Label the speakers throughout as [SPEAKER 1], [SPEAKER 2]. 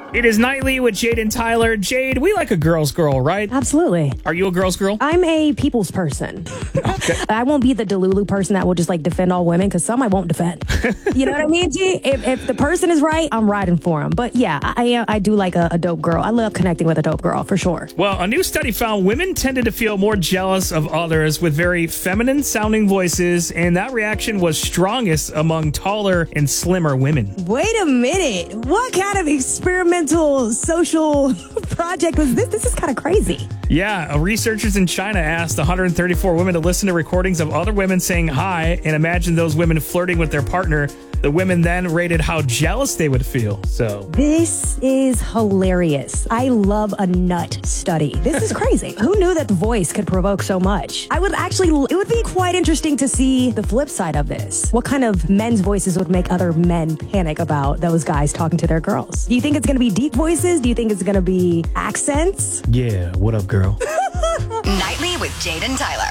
[SPEAKER 1] It is Nightly with Jade and Tyler. Jade, we like a girl's girl, right?
[SPEAKER 2] Absolutely.
[SPEAKER 1] Are you a girl's girl?
[SPEAKER 2] I'm a people's person.
[SPEAKER 1] Okay.
[SPEAKER 2] I won't be the Delulu person that will just like defend all women, because some I won't defend. You know what I mean, G? If the person is right, I'm riding for him. But yeah, I do like a dope girl. I love connecting with a dope girl, for sure.
[SPEAKER 1] Well, a new study found women tended to feel more jealous of others with very feminine sounding voices, and that reaction was strongest among taller and slimmer women.
[SPEAKER 2] Wait a minute. What kind of experimental social project was this? This is kind of crazy.
[SPEAKER 1] Yeah, researchers in China asked 134 women to listen to recordings of other women saying hi and imagine those women flirting with their partner. The women then rated how jealous they would feel. So
[SPEAKER 2] this is hilarious. I love a nut study. This is crazy. Who knew that the voice could provoke so much? It would be quite interesting to see the flip side of this. What kind of men's voices would make other men panic about those guys talking to their girls? Do you think it's going to be deep voices? Do you think it's going to be accents?
[SPEAKER 1] yeah, what up, girl?
[SPEAKER 3] Nightly with Jade and Tyler.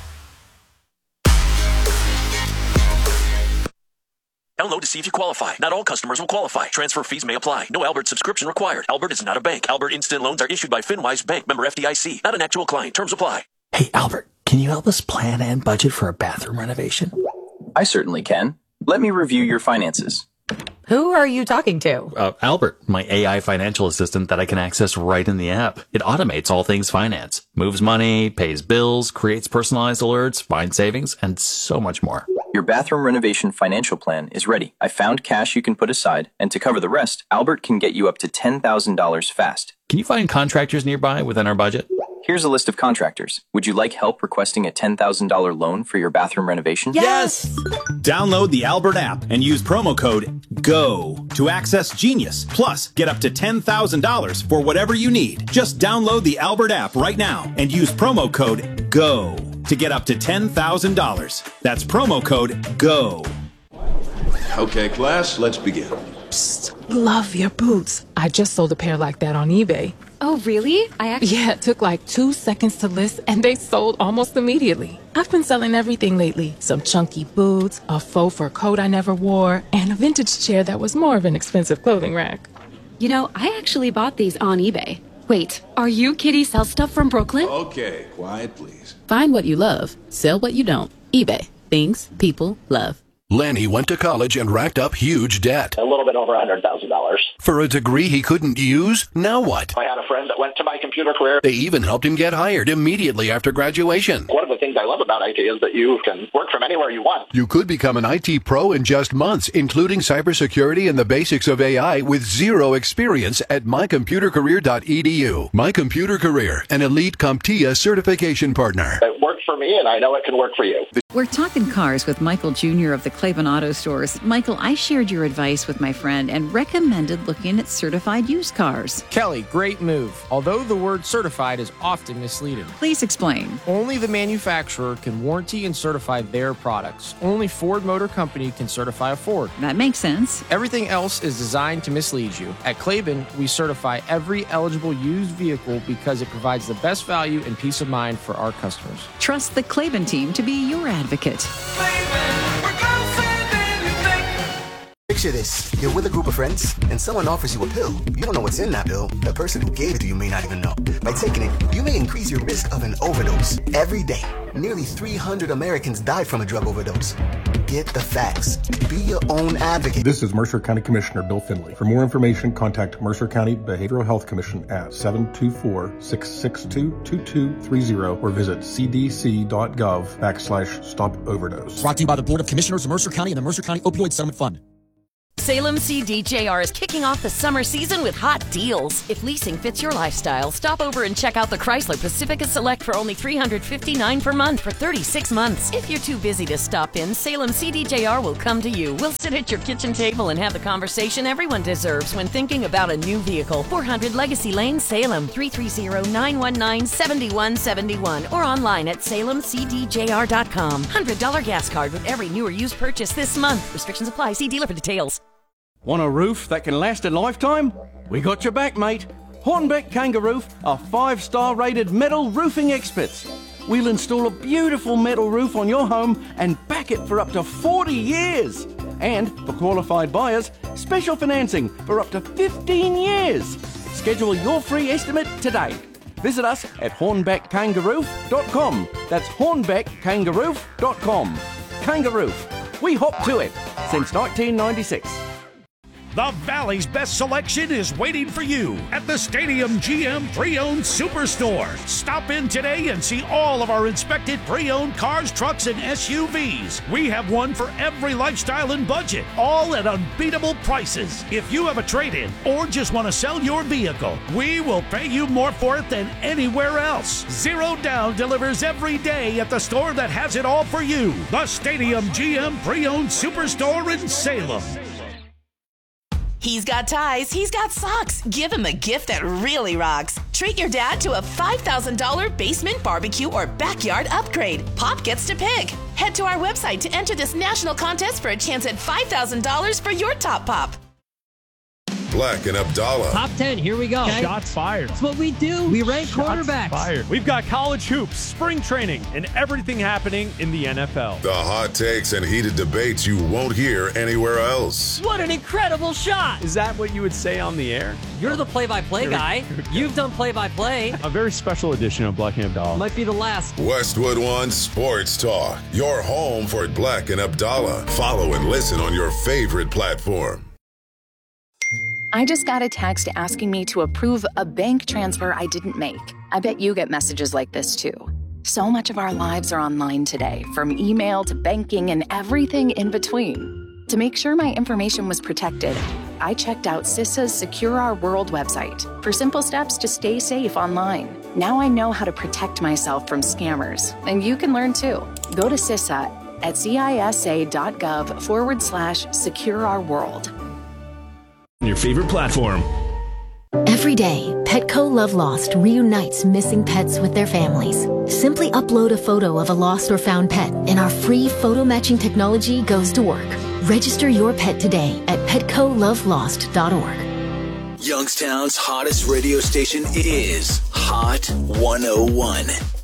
[SPEAKER 4] Download to see if you qualify. Not all customers will qualify. Transfer fees may apply. No Albert subscription required. Albert is not a bank. Albert Instant Loans are issued by FinWise Bank, member FDIC. Not an actual client. Terms apply.
[SPEAKER 5] Hey, Albert, can you help us plan and budget for a bathroom renovation?
[SPEAKER 6] I certainly can. Let me review your finances.
[SPEAKER 7] Who are you talking to?
[SPEAKER 5] Albert, my AI financial assistant that I can access right in the app. It automates all things finance, moves money, pays bills, creates personalized alerts, finds savings, and so much more.
[SPEAKER 6] Your bathroom renovation financial plan is ready. I found cash you can put aside, and to cover the rest, Albert can get you up to $10,000 fast.
[SPEAKER 5] Can you find contractors nearby within our budget?
[SPEAKER 6] Here's a list of contractors. Would you like help requesting a $10,000 loan for your bathroom renovation?
[SPEAKER 7] Yes!
[SPEAKER 8] Download the Albert app and use promo code GO to access Genius. Plus, get up to $10,000 for whatever you need. Just download the Albert app right now and use promo code GO to get up to $10,000. That's promo code GO.
[SPEAKER 9] Okay, class, let's begin.
[SPEAKER 7] Psst, love your boots. I just sold a pair like that on eBay.
[SPEAKER 10] Oh, really?
[SPEAKER 7] Yeah, it took like 2 seconds to list and they sold almost immediately. I've been selling everything lately. Some chunky boots, a faux fur coat I never wore, and a vintage chair that was more of an expensive clothing rack.
[SPEAKER 10] You know, I actually bought these on eBay. Wait, are you Kitty Sell Stuff from Brooklyn?
[SPEAKER 9] Okay, quiet, please.
[SPEAKER 11] Find what you love, sell what you don't. eBay. Things people love.
[SPEAKER 12] Lanny went to college and racked up huge debt.
[SPEAKER 13] A little bit over $100,000.
[SPEAKER 12] For a degree he couldn't use? Now what?
[SPEAKER 13] I had a friend that went to My Computer Career.
[SPEAKER 12] They even helped him get hired immediately after graduation.
[SPEAKER 13] One of the things I love about IT is that you can work from anywhere you want.
[SPEAKER 12] You could become an IT pro in just months, including cybersecurity and the basics of AI with zero experience at mycomputercareer.edu. My Computer Career, an elite CompTIA certification partner.
[SPEAKER 13] It worked for me, and I know it can work for you.
[SPEAKER 11] We're talking cars with Michael Jr. of the Claiborne Auto Stores. Michael, I shared your advice with my friend and recommended looking at certified used cars.
[SPEAKER 14] Kelly, great move. Although the word certified is often misleading.
[SPEAKER 11] Please explain.
[SPEAKER 14] Only the manufacturer can warranty and certify their products. Only Ford Motor Company can certify a Ford.
[SPEAKER 11] That makes sense.
[SPEAKER 14] Everything else is designed to mislead you. At Claiborne, we certify every eligible used vehicle because it provides the best value and peace of mind for our customers.
[SPEAKER 11] Trust the Claiborne team to be your advocate.
[SPEAKER 15] Picture this. You're with a group of friends, and someone offers you a pill. You don't know what's in that pill. The person who gave it to you may not even know. By taking it, you may increase your risk of an overdose. Every day, nearly 300 Americans die from a drug overdose. Get the facts. Be your own advocate.
[SPEAKER 16] This is Mercer County Commissioner Bill Finley. For more information, contact Mercer County Behavioral Health Commission at 724-662-2230 or visit cdc.gov/stop overdose.
[SPEAKER 17] Brought to you by the Board of Commissioners of Mercer County and the Mercer County Opioid Settlement Fund.
[SPEAKER 18] Salem CDJR is kicking off the summer season with hot deals. If leasing fits your lifestyle, stop over and check out the Chrysler Pacifica Select for only $359 per month for 36 months. If you're too busy to stop in, Salem CDJR will come to you. We'll sit at your kitchen table and have the conversation everyone deserves when thinking about a new vehicle. 400 Legacy Lane, Salem, 330-919-7171 or online at salemcdjr.com. $100 gas card with every new or used purchase this month. Restrictions apply. See dealer for details.
[SPEAKER 19] Want a roof that can last a lifetime? We got your back, mate. Hornbeck Kangaroo are 5-star rated metal roofing experts. We'll install a beautiful metal roof on your home and back it for up to 40 years. And for qualified buyers, special financing for up to 15 years. Schedule your free estimate today. Visit us at hornbeckkangaroo.com. That's hornbeckkangaroo.com. Kangaroof. We hop to it since 1996.
[SPEAKER 20] The Valley's best selection is waiting for you at the Stadium GM Pre-Owned Superstore. Stop in today and see all of our inspected pre-owned cars, trucks, and SUVs. We have one for every lifestyle and budget, all at unbeatable prices. If you have a trade-in or just want to sell your vehicle, we will pay you more for it than anywhere else. Zero Down delivers every day at the store that has it all for you. The Stadium GM Pre-Owned Superstore in Salem.
[SPEAKER 21] He's got ties, he's got socks. Give him a gift that really rocks. Treat your dad to a $5,000 basement barbecue or backyard upgrade. Pop gets to pick. Head to our website to enter this national contest for a chance at $5,000 for your top pop.
[SPEAKER 22] Black and Abdallah.
[SPEAKER 23] Top 10, here we go.
[SPEAKER 24] Okay. Shots fired.
[SPEAKER 23] That's what we do. We rank quarterbacks.
[SPEAKER 24] Fired. We've got college hoops, spring training, and everything happening in the NFL.
[SPEAKER 22] The hot takes and heated debates you won't hear anywhere else.
[SPEAKER 23] What an incredible shot.
[SPEAKER 24] Is that what you would say on the air?
[SPEAKER 23] You're the play-by-play guy. You've done play-by-play.
[SPEAKER 24] A very special edition of Black and Abdallah.
[SPEAKER 23] Might be the last.
[SPEAKER 22] Westwood One Sports Talk. Your home for Black and Abdallah. Follow and listen on your favorite platform.
[SPEAKER 25] I just got a text asking me to approve a bank transfer I didn't make. I bet you get messages like this too. So much of our lives are online today, from email to banking and everything in between. To make sure my information was protected, I checked out CISA's Secure Our World website for simple steps to stay safe online. Now I know how to protect myself from scammers, and you can learn too. Go to CISA at cisa.gov/Secure Our World.
[SPEAKER 20] Your favorite platform.
[SPEAKER 26] Every day, Petco Love Lost reunites missing pets with their families. Simply upload a photo of a lost or found pet, and our free photo matching technology goes to work. Register your pet today at PetcoLoveLost.org.
[SPEAKER 27] Youngstown's hottest radio station is Hot 101.